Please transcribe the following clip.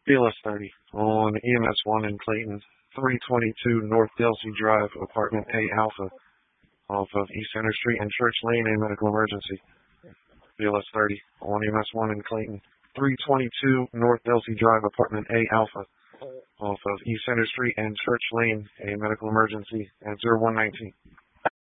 BLS 30 on EMS 1 in Clayton, 322 North Delsey Drive, Apartment A Alpha, off of East Center Street and Church Lane, a medical emergency. BLS 30 on EMS 1 in Clayton, 322 North Delsey Drive, Apartment A Alpha, off of East Center Street and Church Lane, a medical emergency at 0119.